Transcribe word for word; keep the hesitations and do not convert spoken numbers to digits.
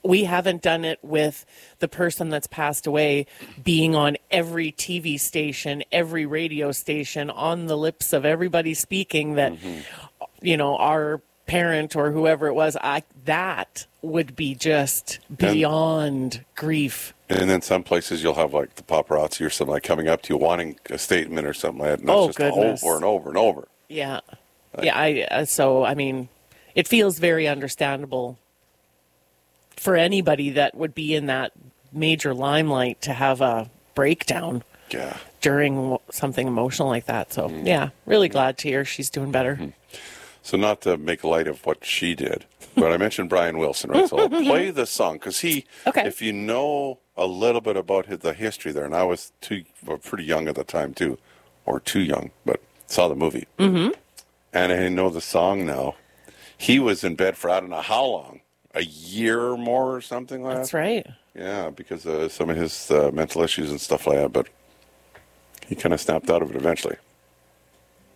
we haven't done it with the person that's passed away being on every T V station, every radio station, on the lips of everybody speaking that, mm-hmm. you know, our parent or whoever it was, I, that would be just beyond and, grief. And then some places you'll have like the paparazzi or something like coming up to you wanting a statement or something like that. And oh, that's just goodness. over and over and over. Yeah. Like, yeah. I, uh, so, I mean, it feels very understandable for anybody that would be in that major limelight to have a breakdown yeah. during something emotional like that. So, mm. yeah, really glad to hear she's doing better. Mm-hmm. So not to make light of what she did, but I mentioned Brian Wilson, right? So I'll play the song because he, okay. if you know a little bit about his, the history there, and I was too, well, pretty young at the time too, or too young, but saw the movie. Mm-hmm. And I know the song now. He was in bed for I don't know how long, a year or more or something like That's that. That's right. Yeah, because of some of his uh, mental issues and stuff like that, but he kind of snapped out of it eventually.